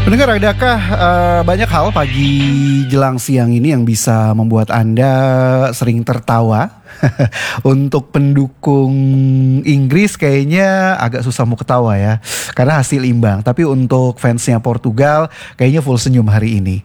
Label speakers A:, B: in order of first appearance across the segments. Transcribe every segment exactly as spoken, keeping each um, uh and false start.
A: Pendengar, adakah uh, banyak hal pagi jelang siang ini yang bisa membuat Anda sering tertawa? Untuk pendukung Inggris kayaknya agak susah mau ketawa ya, karena hasil imbang. Tapi untuk fansnya Portugal kayaknya full senyum hari ini.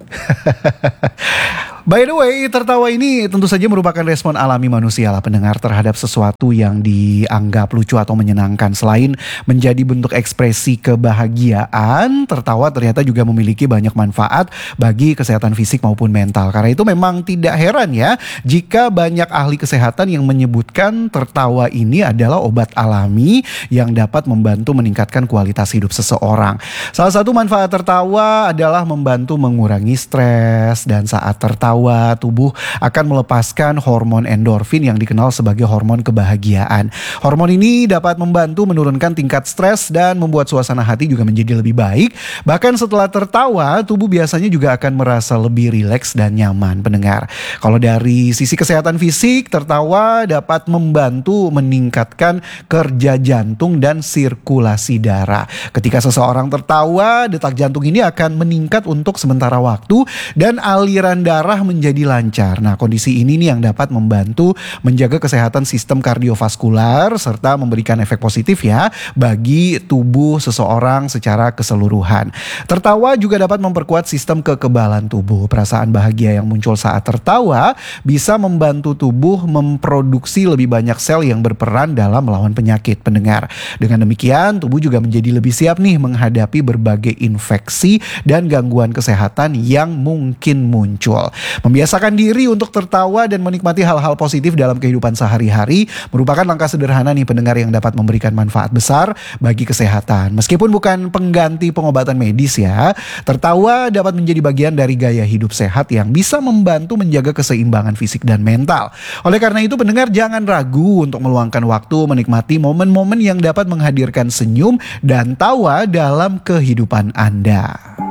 A: By the way, tertawa ini tentu saja merupakan respon alami manusia lah pendengar terhadap sesuatu yang dianggap lucu atau menyenangkan. Selain menjadi bentuk ekspresi kebahagiaan, tertawa ternyata juga memiliki banyak manfaat bagi kesehatan fisik maupun mental. Karena itu memang tidak heran ya jika banyak ahli kesehatan yang menyebutkan tertawa ini adalah obat alami yang dapat membantu meningkatkan kualitas hidup seseorang. Salah satu manfaat tertawa adalah membantu mengurangi stres, dan saat tertawa tubuh akan melepaskan hormon endorfin yang dikenal sebagai hormon kebahagiaan. Hormon ini dapat membantu menurunkan tingkat stres dan membuat suasana hati juga menjadi lebih baik. Bahkan setelah tertawa, tubuh biasanya juga akan merasa lebih rileks dan nyaman, pendengar. Kalau dari sisi kesehatan fisik, tertawa dapat membantu meningkatkan kerja jantung dan sirkulasi darah. Ketika seseorang tertawa, detak jantung ini akan meningkat untuk sementara waktu dan aliran darah menjadi lancar. Nah, kondisi ini nih yang dapat membantu menjaga kesehatan sistem kardiovaskular serta memberikan efek positif ya bagi tubuh seseorang secara keseluruhan. Tertawa juga dapat memperkuat sistem kekebalan tubuh. Perasaan bahagia yang muncul saat tertawa bisa membantu tubuh memproduksi lebih banyak sel yang berperan dalam melawan penyakit, pendengar. Dengan demikian, tubuh juga menjadi lebih siap nih menghadapi berbagai infeksi dan gangguan kesehatan yang mungkin muncul. Membiasakan diri untuk tertawa dan menikmati hal-hal positif dalam kehidupan sehari-hari merupakan langkah sederhana nih pendengar yang dapat memberikan manfaat besar bagi kesehatan. Meskipun bukan pengganti pengobatan medis ya, tertawa dapat menjadi bagian dari gaya hidup sehat yang bisa membantu menjaga keseimbangan fisik dan mental. Oleh karena itu pendengar, jangan ragu untuk meluangkan waktu menikmati momen-momen yang dapat menghadirkan senyum dan tawa dalam kehidupan Anda.